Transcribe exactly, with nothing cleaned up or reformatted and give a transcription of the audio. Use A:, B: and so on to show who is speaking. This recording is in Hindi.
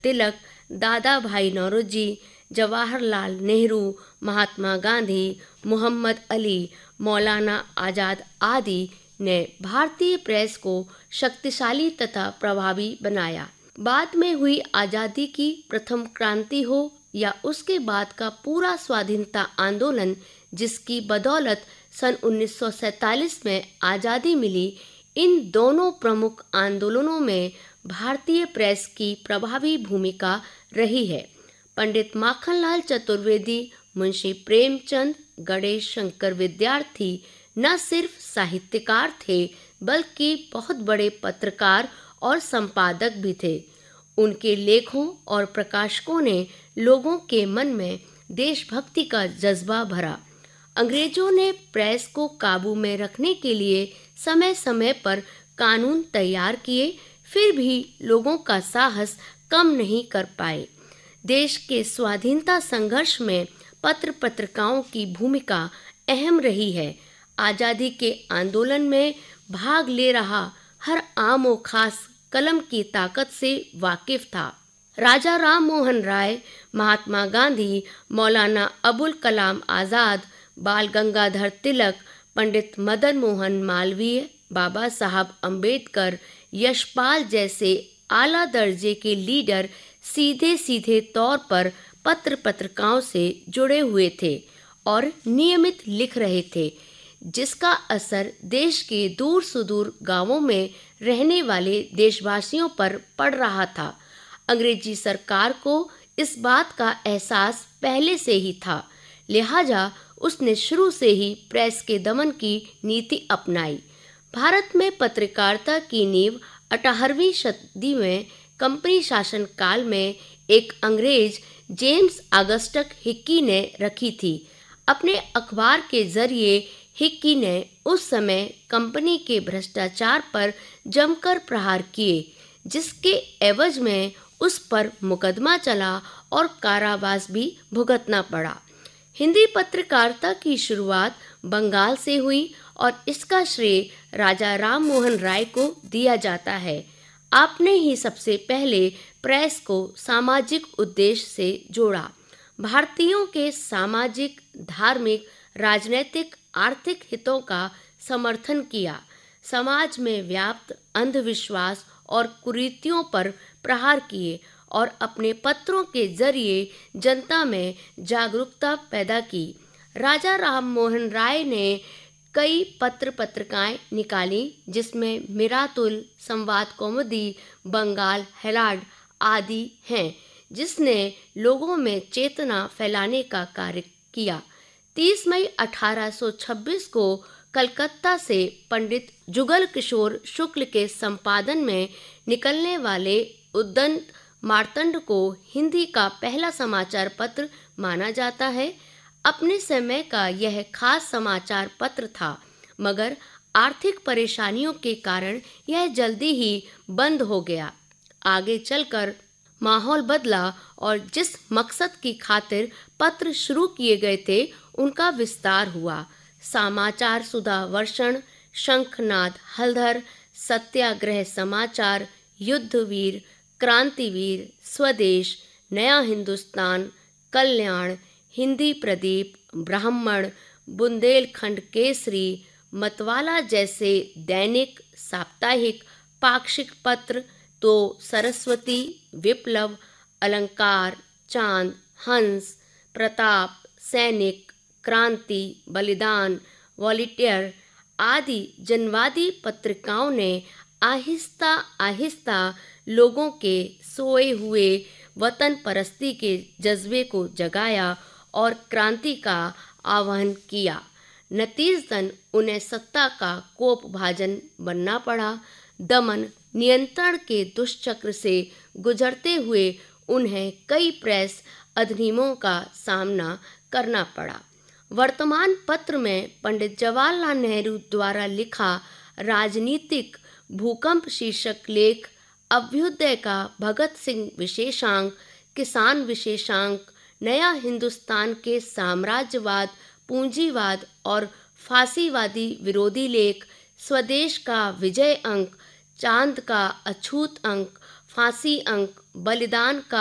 A: तिलक, दादा भाई नौरोजी, जवाहरलाल नेहरू, महात्मा गांधी, मोहम्मद अली, मौलाना आज़ाद आदि ने भारतीय प्रेस को शक्तिशाली तथा प्रभावी बनाया। बाद में हुई आज़ादी की प्रथम क्रांति हो या उसके बाद का पूरा स्वाधीनता आंदोलन, जिसकी बदौलत सन उन्नीस सौ सैंतालीस में आज़ादी मिली, इन दोनों प्रमुख आंदोलनों में भारतीय प्रेस की प्रभावी भूमिका रही है। पंडित माखनलाल चतुर्वेदी, मुंशी प्रेमचंद, गणेश शंकर विद्यार्थी न सिर्फ साहित्यकार थे बल्कि बहुत बड़े पत्रकार और संपादक भी थे। उनके लेखों और प्रकाशकों ने लोगों के मन में देशभक्ति का जज्बा भरा। अंग्रेजों ने प्रेस को काबू में रखने के लिए समय समय पर कानून तैयार किए, फिर भी लोगों का साहस कम नहीं कर पाए। देश के स्वाधीनता संघर्ष में पत्र पत्रिकाओं की भूमिका अहम रही है। आज़ादी के आंदोलन में भाग ले रहा हर आम व खास कलम की ताकत से वाकिफ था। राजा राम मोहन राय, महात्मा गांधी, मौलाना अबुल कलाम आज़ाद, बाल गंगाधर तिलक, पंडित मदन मोहन मालवीय, बाबा साहब अम्बेडकर, यशपाल जैसे आला दर्जे के लीडर सीधे सीधे तौर पर पत्र पत्रिकाओं से जुड़े हुए थे और नियमित लिख रहे थे, जिसका असर देश के दूर सुदूर गांवों में रहने वाले देशवासियों पर पड़ रहा था। अंग्रेजी सरकार को इस बात का एहसास पहले से ही था, लिहाजा उसने शुरू से ही प्रेस के दमन की नीति अपनाई। भारत में पत्रकारिता की नींव अठारहवीं सदी में कंपनी शासन काल में एक अंग्रेज जेम्स ऑगस्टस हिक्की ने रखी थी। अपने अखबार के जरिए हिक्की ने उस समय कंपनी के भ्रष्टाचार पर जमकर प्रहार किए, जिसके एवज में उस पर मुकदमा चला और कारावास भी भुगतना पड़ा। हिंदी पत्रकारिता की शुरुआत बंगाल से हुई और इसका श्रेय राजा राम मोहन राय को दिया जाता है। आपने ही सबसे पहले प्रेस को सामाजिक उद्देश्य से जोड़ा। भारतीयों के सामाजिक, धार्मिक, राजनीतिक, आर्थिक हितों का समर्थन किया। समाज में व्याप्त अंधविश्वास और कुरीतियों पर प्रहार किए और अपने पत्रों के जरिए जनता में जागरूकता पैदा की। राजा राम मोहन राय ने कई पत्र पत्रिकाएं निकाली, जिसमें मिरातुल, संवाद कौमुदी, बंगाल हेराल्ड आदि हैं, जिसने लोगों में चेतना फैलाने का कार्य किया। तीस मई अठारह सौ छब्बीस को कलकत्ता से पंडित जुगल किशोर शुक्ल के संपादन में निकलने वाले उद्दंत मार्तंड को हिंदी का पहला समाचार पत्र माना जाता है। अपने समय का यह खास समाचार पत्र था, मगर आर्थिक परेशानियों के कारण यह जल्दी ही बंद हो गया। आगे चलकर माहौल बदला और जिस मकसद की खातिर पत्र शुरू किए गए थे, उनका विस्तार हुआ। समाचार सुधा वर्षण, शंखनाद हलधर, सत्याग्रह समाचार, युद्धवीर, क्रांतिवीर, स्वदेश, नया हिंदुस्तान, कल्याण, हिंदी प्रदीप, ब्राह्मण, बुंदेलखंड केसरी, मतवाला जैसे दैनिक, साप्ताहिक, पाक्षिक पत्र तो सरस्वती, विप्लव, अलंकार, चांद, हंस, प्रताप, सैनिक, क्रांति, बलिदान, वॉलिटियर आदि जनवादी पत्रिकाओं ने आहिस्ता आहिस्ता लोगों के सोए हुए वतन परस्ती के जज्बे को जगाया और क्रांति का आह्वान किया। नतीजतन उन्हें सत्ता का कोप भाजन बनना पड़ा। दमन नियंत्रण के दुष्चक्र से गुजरते हुए उन्हें कई प्रेस अधिनियमों का सामना करना पड़ा। वर्तमान पत्र में पंडित जवाहरलाल नेहरू द्वारा लिखा राजनीतिक भूकंप शीर्षक लेख, अभ्युदय का भगत सिंह विशेषांक, किसान विशेषांक, नया हिंदुस्तान के साम्राज्यवाद, पूंजीवाद और फांसीवादी विरोधी लेख, स्वदेश का विजय अंक, चांद का अछूत अंक, फांसी अंक बलिदान का